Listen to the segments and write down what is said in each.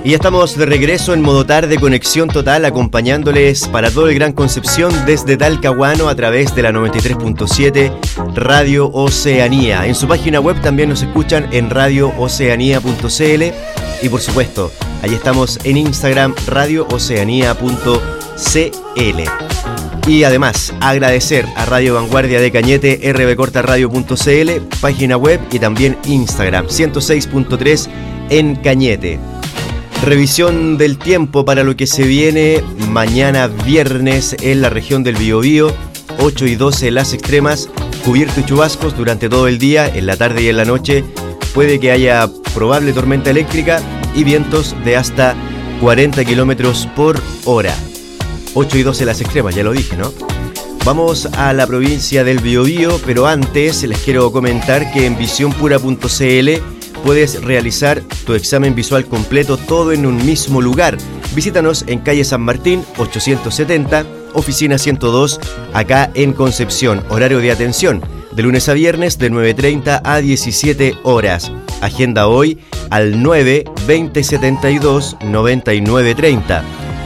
Y ya estamos de regreso en modo tarde, conexión total, acompañándoles para todo el Gran Concepción desde Talcahuano a través de la 93.7 Radio Oceanía. En su página web también nos escuchan en radiooceanía.cl y por supuesto, ahí estamos en Instagram, radiooceanía.cl. Y además, agradecer a Radio Vanguardia de Cañete, rbcortaradio.cl, página web y también Instagram, 106.3 en Cañete. Revisión del tiempo para lo que se viene mañana viernes en la región del Biobío, 8 y 12 las extremas, cubierto y chubascos durante todo el día, en la tarde y en la noche. Puede que haya probable tormenta eléctrica y vientos de hasta 40 kilómetros por hora. 8 y 12 las extremas, ya lo dije, ¿no? Vamos a la provincia del Biobío, pero antes les quiero comentar que en visionpura.cl puedes realizar tu examen visual completo todo en un mismo lugar. Visítanos en calle San Martín 870, oficina 102, acá en Concepción. Horario de atención de lunes a viernes de 9:30 a 17 horas. Agenda hoy al 9-2072 9930.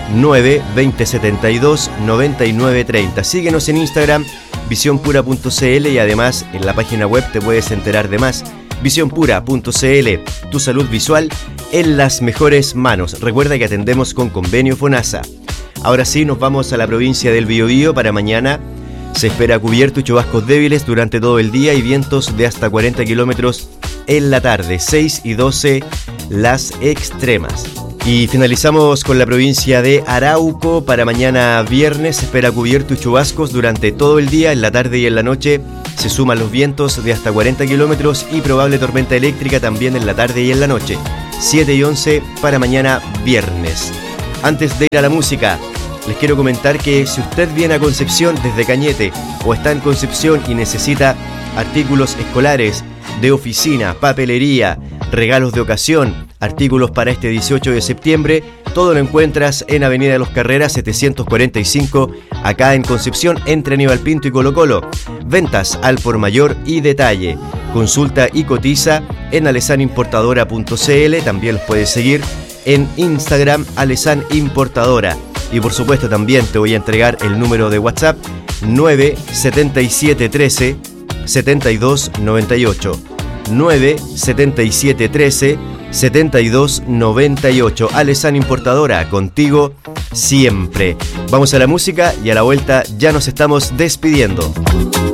9-2072 9930. Síguenos en Instagram, visionpura.cl, y además en la página web te puedes enterar de más. Visionpura.cl, tu salud visual en las mejores manos. Recuerda que atendemos con convenio FONASA. Ahora sí, nos vamos a la provincia del Biobío. Para mañana se espera cubierto y chubascos débiles durante todo el día y vientos de hasta 40 kilómetros en la tarde, 6 y 12 las extremas. Y finalizamos con la provincia de Arauco. Para mañana viernes se espera cubierto y chubascos durante todo el día, en la tarde y en la noche. Se suman los vientos de hasta 40 kilómetros y probable tormenta eléctrica también en la tarde y en la noche. 7 y 11 para mañana viernes. Antes de ir a la música, les quiero comentar que si usted viene a Concepción desde Cañete o está en Concepción y necesita artículos escolares, de oficina, papelería, regalos de ocasión, artículos para este 18 de septiembre, todo lo encuentras en Avenida de los Carreras 745, acá en Concepción, entre Aníbal Pinto y Colo Colo. Ventas al por mayor y detalle. Consulta y cotiza en alesanimportadora.cl. También los puedes seguir en Instagram, Alesan Importadora. Y por supuesto también te voy a entregar el número de WhatsApp 97713 7298. 97713 7298. Alesan Importadora, contigo siempre. Vamos a la música y a la vuelta ya nos estamos despidiendo.